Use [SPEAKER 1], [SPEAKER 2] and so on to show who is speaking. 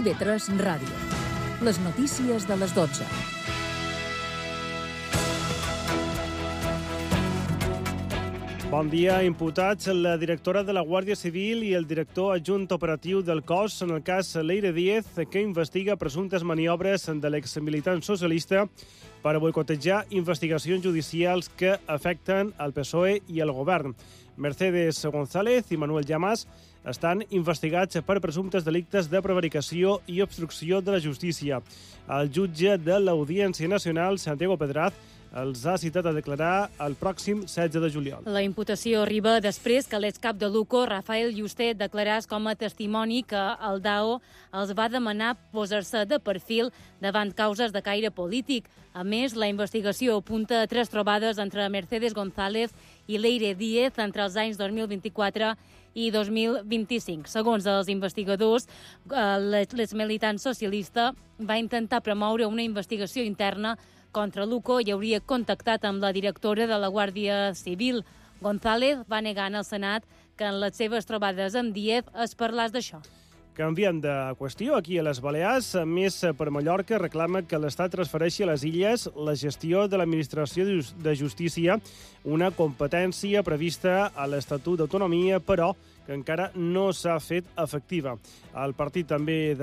[SPEAKER 1] IB3 Ràdio. Les notícies de les 12.
[SPEAKER 2] Bon dia. Imputats la directora de la Guàrdia Civil i el director adjunt operatiu del cos en el cas Leire Díez, que investiga presumptes maniobres de l'exmilitant socialista per boicotejar investigacions judicials que afecten el PSOE i el govern. Mercedes González i Manuel Llamas estan investigats per presumptes delictes de prevaricació i obstrucció de la justícia. El jutge de l'Audiència Nacional, Santiago Pedraz, els ha citat a declarar el pròxim 16 de juliol.
[SPEAKER 3] La imputació arriba després que l'excap de Luco, Rafael Yuste, declarés com a testimoni que el DAO els va demanar posar-se de perfil davant causes de caire polític. A més, la investigació apunta a 3 trobades entre Mercedes González i Leire Díez entre els anys 2024 i 2025. Segons els investigadors, l'exmilitant socialista va intentar promoure una investigació interna contra Luco i hauria contactat amb la directora de la Guàrdia Civil. González va negar en el Senat que en les seves trobades amb Díez es parlàs d'això.
[SPEAKER 2] Canviant de qüestió, aquí a les Balears, Més per Mallorca reclama que l'Estat transfereixi a les illes la gestió de l'Administració de Justícia, una competència prevista a l'Estatut d'Autonomia, però que encara no s'ha fet efectiva. El partit també